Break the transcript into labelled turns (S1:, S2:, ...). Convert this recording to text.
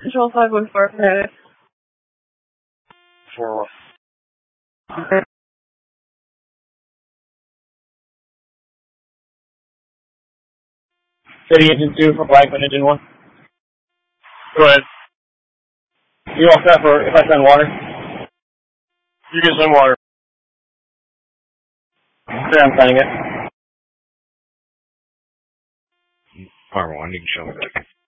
S1: Control 514 Fanatic.
S2: 4.
S1: Okay.
S2: City Engine 2 for Blackman Engine 1. Go ahead. You all set for if I send water? You can send water. Say I'm sending it.
S3: Farmer 1, you can show me.